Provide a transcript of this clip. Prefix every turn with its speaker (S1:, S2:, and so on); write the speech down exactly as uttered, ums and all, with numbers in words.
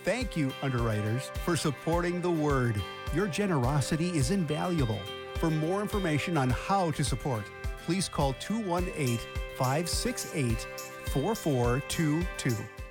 S1: Thank you, underwriters, for supporting the Word. Your generosity is invaluable. For more information on how to support, please call two one eight, five six eight, four four two two.